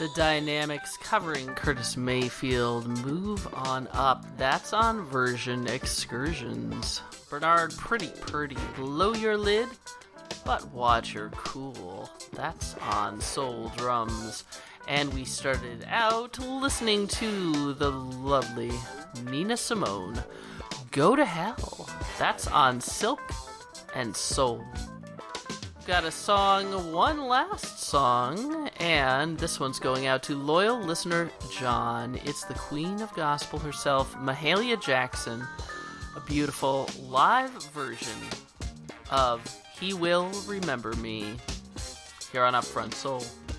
The Dynamics covering Curtis Mayfield, Move On Up. That's on Version Excursions. Bernard Pretty Purdy, Blow Your Lid, but Watch Your Cool. That's on Soul Drums. And we started out listening to the lovely Nina Simone, Go to Hell. That's on Silk and Soul. Got a song, one last song, and this one's going out to loyal listener John. It's the Queen of Gospel herself, Mahalia Jackson, a beautiful live version of He Will Remember Me here on Upfront Soul.